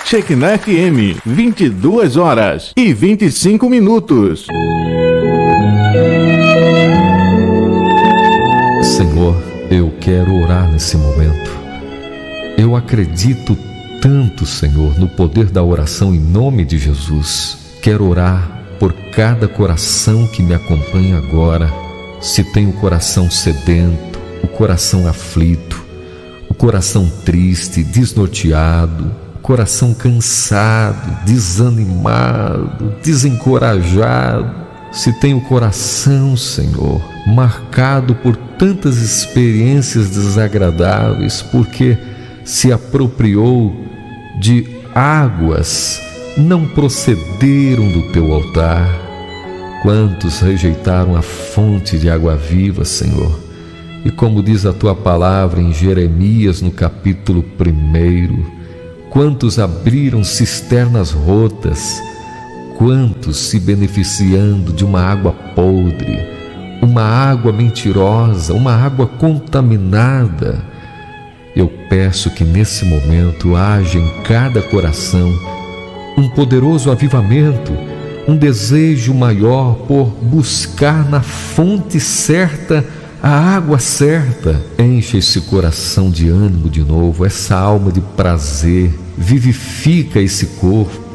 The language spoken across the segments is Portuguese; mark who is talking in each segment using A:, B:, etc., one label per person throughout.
A: Shekinah FM, 22 horas e 25 minutos.
B: Senhor, eu quero orar nesse momento. Eu acredito tanto, Senhor, no poder da oração em nome de Jesus. Quero orar por cada coração que me acompanha agora. Se tem o coração sedento, o coração aflito, o coração triste, desnorteado, o coração cansado, desanimado, desencorajado. Se tem o coração, Senhor, marcado por tantas experiências desagradáveis, porque se apropriou de águas, não procederam do teu altar. Quantos rejeitaram a fonte de água viva, Senhor? E como diz a tua palavra em Jeremias, no capítulo 1, quantos abriram cisternas rotas, quantos se beneficiando de uma água podre, uma água mentirosa, uma água contaminada. Eu peço que nesse momento haja em cada coração um poderoso avivamento, um desejo maior por buscar na fonte certa a água certa. Enche esse coração de ânimo de novo, essa alma de prazer, vivifica esse corpo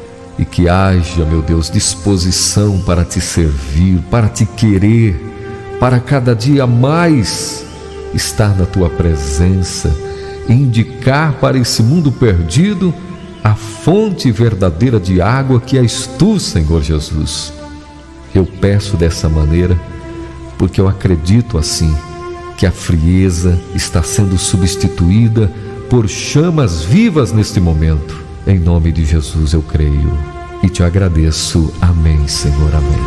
B: e que haja, meu Deus, disposição para te servir, para te querer, para cada dia mais estar na tua presença e indicar para esse mundo perdido a fonte verdadeira de água que és tu, Senhor Jesus. Eu peço dessa maneira porque eu acredito assim que a frieza está sendo substituída por chamas vivas neste momento. Em nome de Jesus eu creio e te agradeço. Amém, Senhor, amém.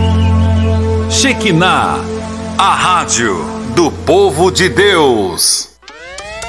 C: Shekinah, a rádio do povo de Deus.